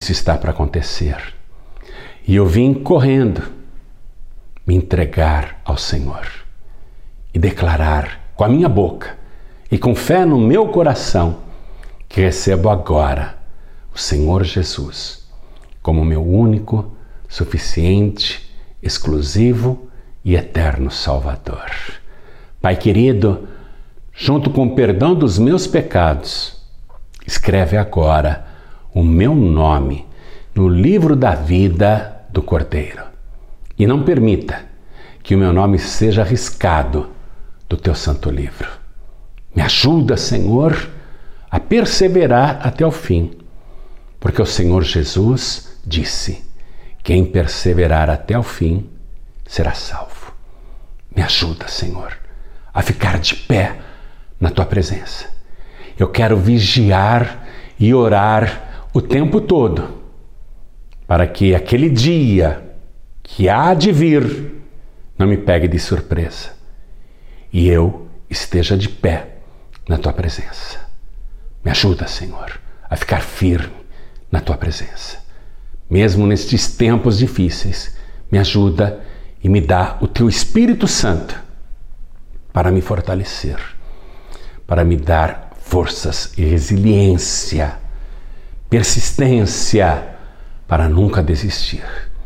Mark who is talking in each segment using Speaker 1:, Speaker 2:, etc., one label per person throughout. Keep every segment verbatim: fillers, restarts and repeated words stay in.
Speaker 1: isso está para acontecer. E eu vim correndo me entregar ao Senhor e declarar com a minha boca e com fé no meu coração que recebo agora o Senhor Jesus como meu único, suficiente, exclusivo e eterno Salvador. Pai querido, junto com o perdão dos meus pecados, escreve agora o meu nome no livro da vida do Cordeiro. E não permita que o meu nome seja arriscado do teu santo livro. Me ajuda, Senhor, a perseverar até o fim, porque o Senhor Jesus disse: quem perseverar até o fim será salvo. Me ajuda, Senhor, a ficar de pé na tua presença. Eu quero vigiar e orar o tempo todo, para que aquele dia que há de vir não me pegue de surpresa e eu esteja de pé na tua presença. Me ajuda, Senhor, a ficar firme na tua presença. Mesmo nestes tempos difíceis, me ajuda e me dá o teu Espírito Santo para me fortalecer, para me dar forças e resiliência, persistência, para nunca desistir.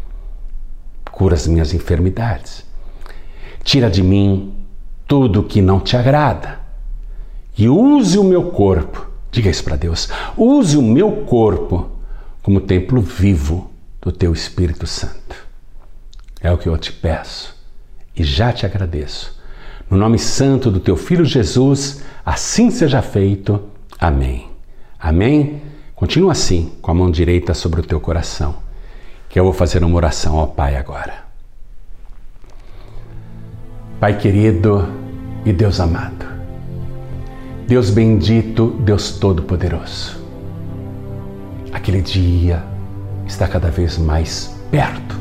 Speaker 1: Cura as minhas enfermidades. Tira de mim tudo que não te agrada. E use o meu corpo, diga isso para Deus, use o meu corpo como templo vivo do teu Espírito Santo. É o que eu te peço e já te agradeço. No nome santo do teu Filho Jesus, assim seja feito. Amém. Amém? Continua assim, com a mão direita sobre o teu coração, que eu vou fazer uma oração ao Pai agora. Pai querido e Deus amado, Deus bendito, Deus todo-poderoso, aquele dia está cada vez mais perto.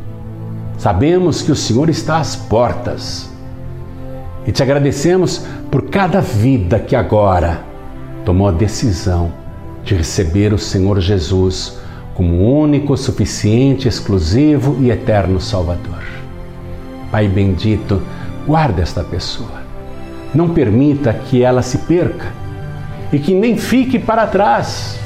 Speaker 1: Sabemos que o Senhor está às portas e te agradecemos por cada vida que agora tomou a decisão de receber o Senhor Jesus como único, suficiente, exclusivo e eterno Salvador. Pai bendito, guarda esta pessoa. Não permita que ela se perca e que nem fique para trás.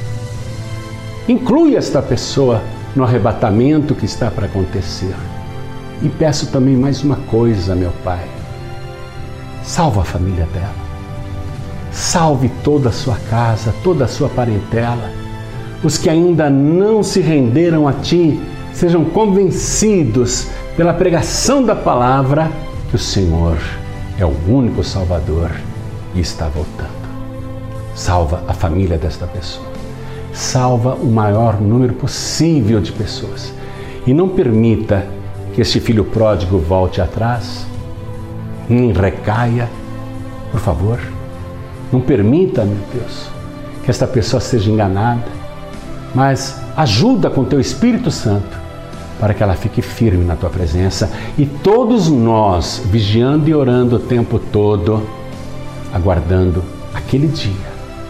Speaker 1: Inclui esta pessoa no arrebatamento que está para acontecer. E peço também mais uma coisa, meu Pai. Salva a família dela. Salve toda a sua casa, toda a sua parentela. Os que ainda não se renderam a Ti, sejam convencidos pela pregação da palavra que o Senhor é o único Salvador e está voltando. Salva a família desta pessoa. Salva o maior número possível de pessoas. E não permita que este filho pródigo volte atrás, nem recaia. Por favor, não permita, meu Deus, que esta pessoa seja enganada, mas ajuda com teu Espírito Santo para que ela fique firme na tua presença e todos nós vigiando e orando o tempo todo, aguardando aquele dia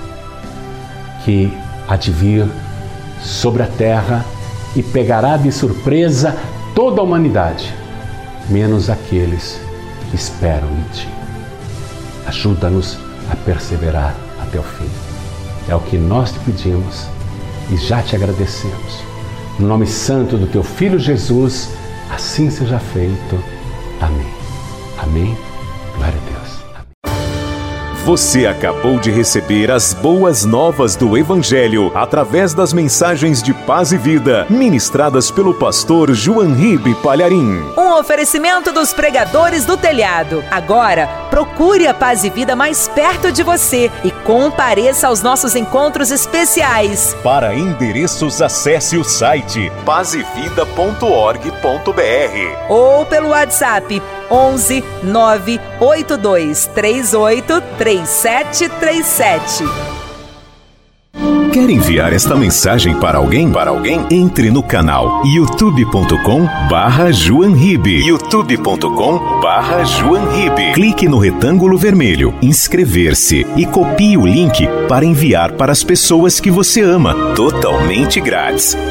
Speaker 1: que há de vir sobre a terra e pegará de surpresa toda a humanidade, menos aqueles que esperam em Ti. Ajuda-nos a perseverar até o fim. É o que nós te pedimos e já te agradecemos. No nome santo do teu Filho Jesus, assim seja feito. Amém. Amém. Glória a Deus.
Speaker 2: Você acabou de receber as boas novas do Evangelho através das mensagens de paz e vida ministradas pelo pastor João Ribe Palharim.
Speaker 3: Um oferecimento dos pregadores do telhado. Agora, procure a Paz e Vida mais perto de você e compareça aos nossos encontros especiais.
Speaker 2: Para endereços, acesse o site paz e vida ponto org ponto br
Speaker 3: ou pelo WhatsApp onze nove oito dois três oito três sete três sete.
Speaker 2: Quer enviar esta mensagem para alguém? Para alguém? Entre no canal youtube ponto com barra João Ribe. youtube ponto com barra João Ribe. Clique no retângulo vermelho, inscrever-se e copie o link para enviar para as pessoas que você ama, totalmente grátis.